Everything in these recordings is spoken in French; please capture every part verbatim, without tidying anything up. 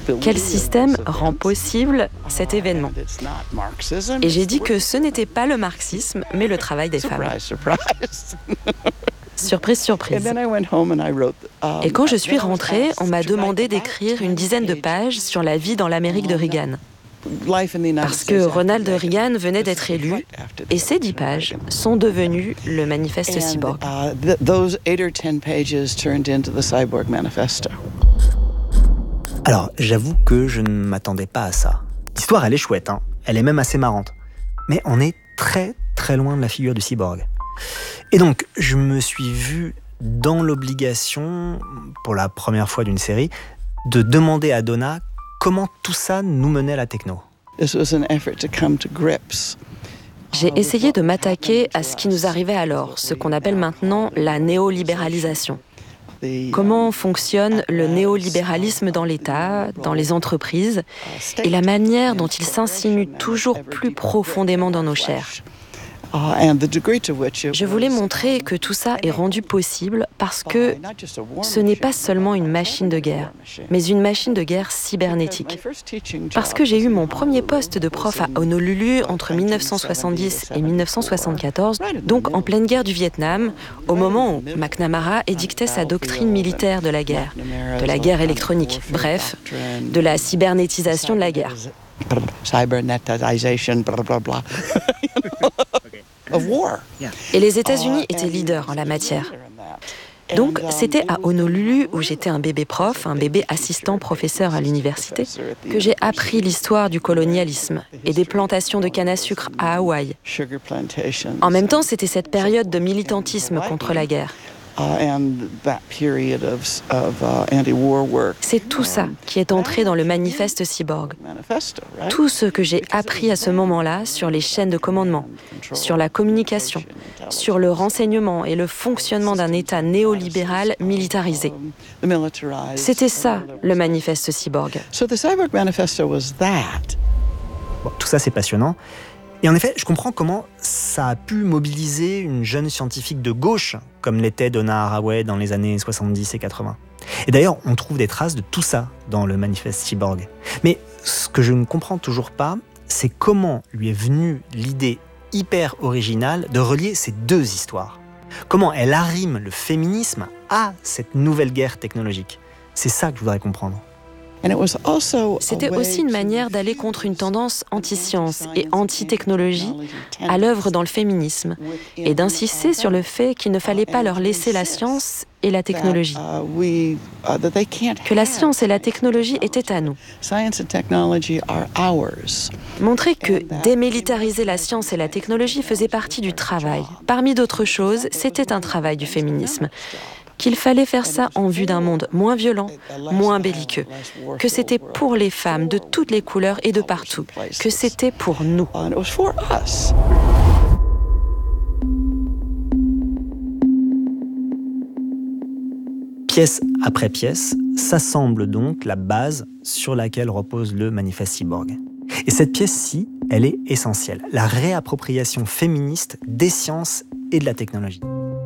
Quel système rend possible cet événement? Et j'ai dit que ce n'était pas le marxisme, mais le travail des femmes. Surprise, surprise. Et quand je suis rentrée, on m'a demandé d'écrire une dizaine de pages sur la vie dans l'Amérique de Reagan. Parce que Ronald Reagan venait d'être élu, et ces dix pages sont devenues le manifeste cyborg. Alors, j'avoue que je ne m'attendais pas à ça. L'histoire, elle est chouette, hein. Elle est même assez marrante. Mais on est très, très loin de la figure du cyborg. Et donc, je me suis vu dans l'obligation, pour la première fois d'une série, de demander à Donna comment tout ça nous menait à la techno. J'ai essayé de m'attaquer à ce qui nous arrivait alors, ce qu'on appelle maintenant la néolibéralisation. Comment fonctionne le néolibéralisme dans l'État, dans les entreprises, et la manière dont il s'insinue toujours plus profondément dans nos chairs. Je voulais montrer que tout ça est rendu possible parce que ce n'est pas seulement une machine de guerre, mais une machine de guerre cybernétique. Parce que j'ai eu mon premier poste de prof à Honolulu entre mille neuf cent soixante-dix et mille neuf cent soixante-quatorze, donc en pleine guerre du Vietnam, au moment où McNamara édictait sa doctrine militaire de la guerre, de la guerre électronique, bref, de la cybernétisation de la guerre. Et les États-Unis étaient leaders en la matière. Donc, c'était à Honolulu, où j'étais un bébé prof, un bébé assistant professeur à l'université, que j'ai appris l'histoire du colonialisme et des plantations de canne à sucre à Hawaï. En même temps, c'était cette période de militantisme contre la guerre. C'est tout ça qui est entré dans le manifeste cyborg. Tout ce que j'ai appris à ce moment-là sur les chaînes de commandement, sur la communication, sur le renseignement et le fonctionnement d'un État néolibéral militarisé. C'était ça, le manifeste cyborg. Bon, tout ça, c'est passionnant. Et en effet, je comprends comment ça a pu mobiliser une jeune scientifique de gauche, comme l'était Donna Haraway dans les années soixante-dix et quatre-vingts. Et d'ailleurs, on trouve des traces de tout ça dans le manifeste cyborg. Mais ce que je ne comprends toujours pas, c'est comment lui est venue l'idée hyper originale de relier ces deux histoires. Comment elle arrime le féminisme à cette nouvelle guerre technologique. C'est ça que je voudrais comprendre. C'était aussi une manière d'aller contre une tendance anti-science et anti-technologie à l'œuvre dans le féminisme et d'insister sur le fait qu'il ne fallait pas leur laisser la science et la technologie. Que la science et la technologie étaient à nous. Montrer que démilitariser la science et la technologie faisait partie du travail. Parmi d'autres choses, c'était un travail du féminisme. Qu'il fallait faire ça en vue d'un monde moins violent, moins belliqueux, que c'était pour les femmes de toutes les couleurs et de partout, que c'était pour nous. Pièce après pièce, s'assemble donc la base sur laquelle repose le manifeste cyborg. Et cette pièce-ci, elle est essentielle, la réappropriation féministe des sciences et de la technologie.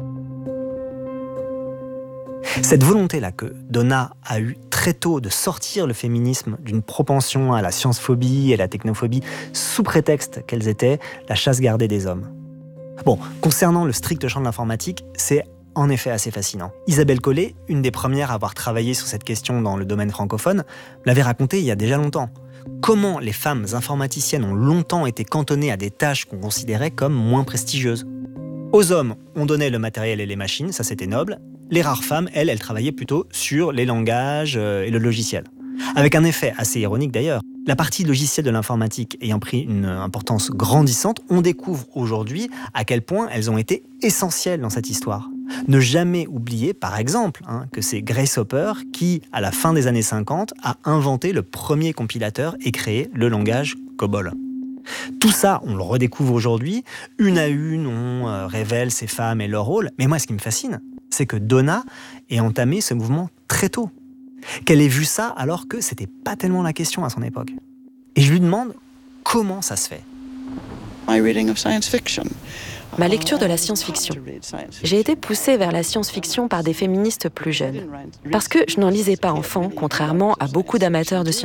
Cette volonté-là que Donna a eue très tôt de sortir le féminisme d'une propension à la science-phobie et la technophobie sous prétexte qu'elles étaient la chasse gardée des hommes. Bon, concernant le strict champ de l'informatique, c'est en effet assez fascinant. Isabelle Collet, une des premières à avoir travaillé sur cette question dans le domaine francophone, l'avait raconté il y a déjà longtemps. Comment les femmes informaticiennes ont longtemps été cantonnées à des tâches qu'on considérait comme moins prestigieuses. Aux hommes, on donnait le matériel et les machines, ça c'était noble. Les rares femmes, elles, elles travaillaient plutôt sur les langages et le logiciel. Avec un effet assez ironique d'ailleurs. La partie logicielle de l'informatique ayant pris une importance grandissante, on découvre aujourd'hui à quel point elles ont été essentielles dans cette histoire. Ne jamais oublier, par exemple, hein, que c'est Grace Hopper qui, à la fin des années cinquante, a inventé le premier compilateur et créé le langage COBOL. Tout ça, on le redécouvre aujourd'hui. Une à une, on euh, révèle ces femmes et leur rôle. Mais moi, ce qui me fascine, c'est que Donna ait entamé ce mouvement très tôt. Qu'elle ait vu ça alors que c'était pas tellement la question à son époque. Et je lui demande comment ça se fait. Ma lecture de la science-fiction. J'ai été poussée vers la science-fiction par des féministes plus jeunes. Parce que je n'en lisais pas enfant, contrairement à beaucoup d'amateurs de science-fiction.